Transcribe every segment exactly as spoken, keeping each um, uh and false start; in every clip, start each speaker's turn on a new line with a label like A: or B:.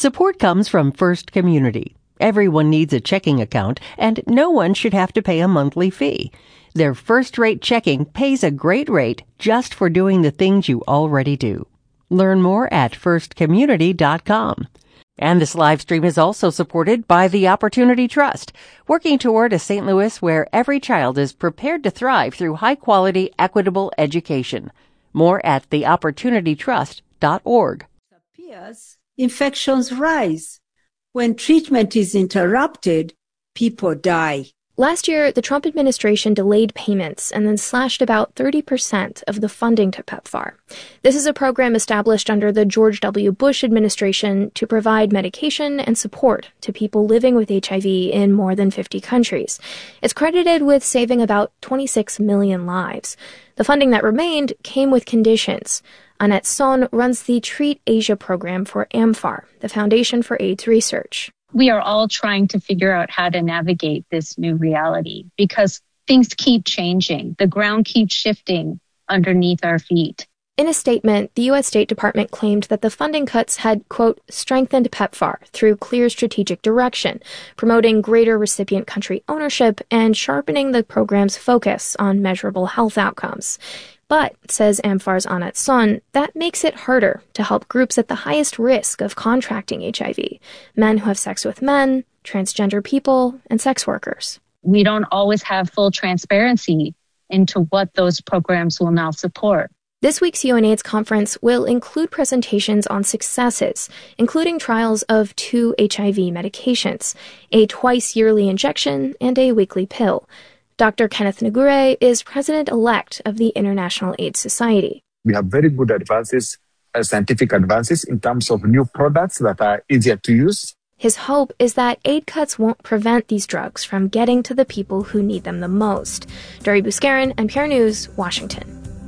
A: Support comes from First Community. Everyone needs a checking account, and no one should have to pay a monthly fee. Their first-rate checking pays a great rate just for doing the things you already do. Learn more at first community dot com. And this live stream is also supported by the Opportunity Trust, working toward a Saint Louis where every child is prepared to thrive through high-quality, equitable education. More at the opportunity trust dot org.
B: Infections rise. When treatment is interrupted, people die.
C: Last year, the Trump administration delayed payments and then slashed about thirty percent of the funding to PEPFAR. This is a program established under the George W. Bush administration to provide medication and support to people living with H I V in more than fifty countries. It's credited with saving about twenty-six million lives. The funding that remained came with conditions. Annette Son runs the Treat Asia program for AMFAR, the Foundation for AIDS Research.
D: We are all trying to figure out how to navigate this new reality because things keep changing. The ground keeps shifting underneath our feet.
C: In a statement, the U S State Department claimed that the funding cuts had, quote, strengthened PEPFAR through clear strategic direction, promoting greater recipient country ownership and sharpening the program's focus on measurable health outcomes. But, says AMFAR's Annette Son, that makes it harder to help groups at the highest risk of contracting H I V, men who have sex with men, transgender people, and sex workers.
D: We don't always have full transparency into what those programs will now support.
C: This week's UNAIDS conference will include presentations on successes, including trials of two H I V medications, a twice-yearly injection and a weekly pill. Doctor Kenneth Ngure is president-elect of the International AIDS Society.
E: We have very good advances, uh, scientific advances in terms of new products that are easier to use.
C: His hope is that aid cuts won't prevent these drugs from getting to the people who need them the most. Dori Buscarin, N P R News, Washington.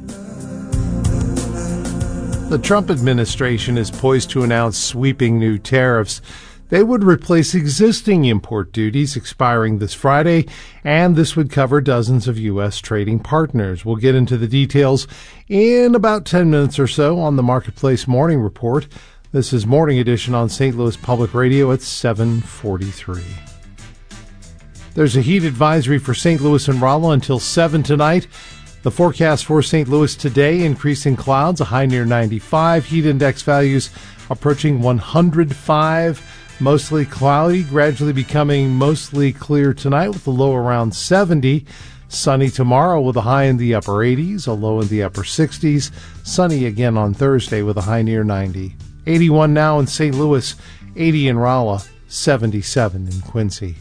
F: The Trump administration is poised to announce sweeping new tariffs. They would replace existing import duties expiring this Friday, and this would cover dozens of U S trading partners. We'll get into the details in about ten minutes or so on the Marketplace Morning Report. This is Morning Edition on Saint Louis Public Radio at seven forty-three. There's a heat advisory for Saint Louis and Rolla until seven tonight. The forecast for Saint Louis today, increasing clouds, a high near ninety-five, heat index values approaching one hundred five. Mostly cloudy, gradually becoming mostly clear tonight with a low around seventy. Sunny tomorrow with a high in the upper eighties, a low in the upper sixties. Sunny again on Thursday with a high near ninety. eighty-one now in Saint Louis, eighty in Rolla, seventy-seven in Quincy.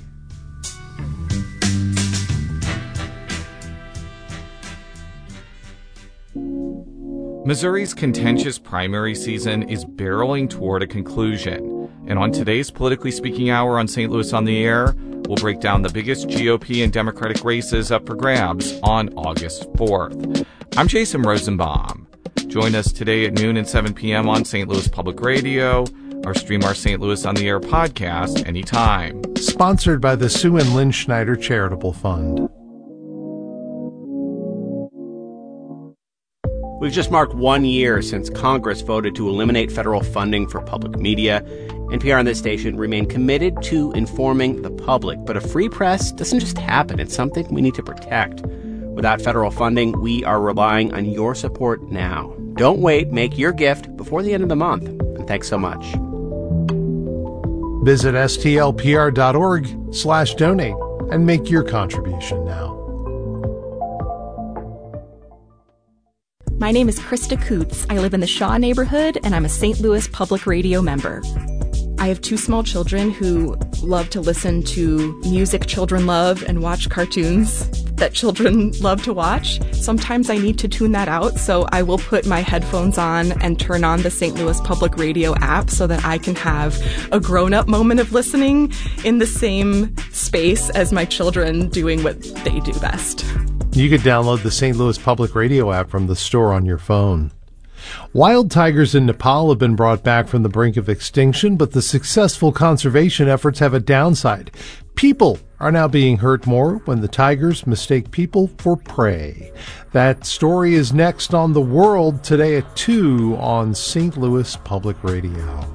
G: Missouri's contentious primary season is barreling toward a conclusion. And on today's Politically Speaking Hour on Saint Louis on the Air, we'll break down the biggest G O P and Democratic races up for grabs on August fourth. I'm Jason Rosenbaum. Join us today at noon and seven p.m. on Saint Louis Public Radio, or stream our Saint Louis on the Air podcast anytime.
F: Sponsored by the Sue and Lynn Schneider Charitable Fund.
H: We've just marked one year since Congress voted to eliminate federal funding for public media. N P R and this station remain committed to informing the public. But a free press doesn't just happen. It's something we need to protect. Without federal funding, we are relying on your support now. Don't wait. Make your gift before the end of the month. And thanks so much.
F: Visit stlpr.org slash donate and make your contribution now.
I: My name is Krista Coots. I live in the Shaw neighborhood, and I'm a Saint Louis Public Radio member. I have two small children who love to listen to music children love and watch cartoons that children love to watch. Sometimes I need to tune that out, so I will put my headphones on and turn on the Saint Louis Public Radio app so that I can have a grown-up moment of listening in the same space as my children doing what they do best.
F: You could download the Saint Louis Public Radio app from the store on your phone. Wild tigers in Nepal have been brought back from the brink of extinction, but the successful conservation efforts have a downside. People are now being hurt more when the tigers mistake people for prey. That story is next on The World today at two on Saint Louis Public Radio.